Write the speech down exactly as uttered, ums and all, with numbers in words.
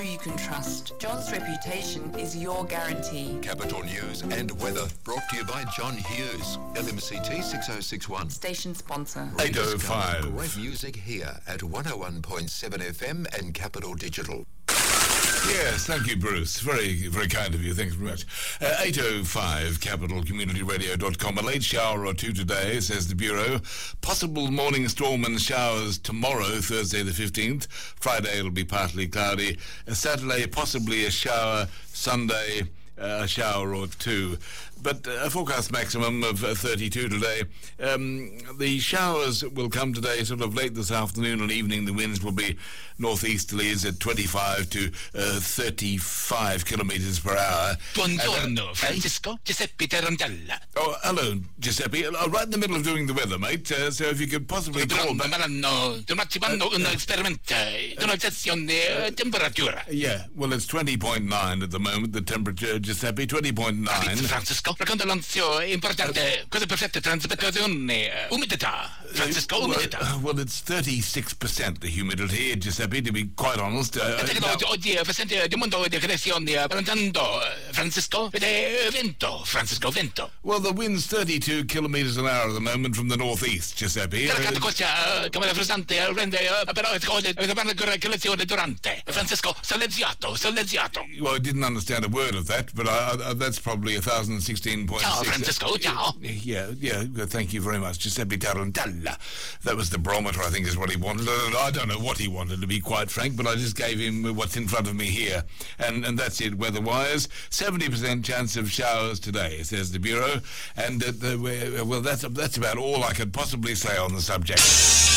you can trust. John's reputation is your guarantee. Capital News and weather brought to you by John Hughes. L M C T six oh six one. Station sponsor. eight oh five. Great music here at one oh one point seven F M and Capital Digital. Yes, thank you, Bruce. Very, very kind of you. Thanks very much. Uh, eight oh five, capital community radio dot com. A late shower or two today, says the Bureau. Possible morning storm and showers tomorrow, Thursday the fifteenth. Friday it'll be partly cloudy. Uh, Saturday, possibly a shower. Sunday, uh, a shower or two. But uh, a forecast maximum of uh, thirty-two today. Um, the showers will come today sort of late this afternoon and evening. The winds will be northeasterlies at twenty-five to uh, thirty-five kilometres per hour. Buongiorno, uh, Francisco. Giuseppe Tarantella. Oh, hello, Giuseppe. Uh, right in the middle of doing the weather, mate. Uh, so if you could possibly call back... Maranno, domani fanno un esperimento, una sessione temperatura. Yeah, well, it's twenty point nine at the moment, the temperature, Giuseppe, twenty point nine. Francisco. Racconta l'anzio importante, cose perfette, trasmissione, umidità. Francisco, well, umidità. Uh, well, it's thirty-six percent the humidity, Giuseppe, to be quite honest. Uh, now, oggi è presente di mondo di creazione, parlando, Francisco, vede vento, Francisco, vento. Well, the wind's thirty-two kilometres an hour at the moment from the northeast, Giuseppe. Caracato cosa, come la frizzante, rende, però è parla con creazione durante. Francisco, soleggiato, soleggiato. Well, I didn't understand a word of that, but I, I, that's probably one thousand sixteen point six. Ciao, Francisco, ciao. Yeah, yeah, thank you very much, Giuseppe Tarantella. That was the barometer, I think, is what he wanted. I don't know what he wanted, to be quite frank, but I just gave him what's in front of me here. And and that's it, weather-wise. seventy percent chance of showers today, says the Bureau. And, uh, the, well, that's, that's about all I could possibly say on the subject.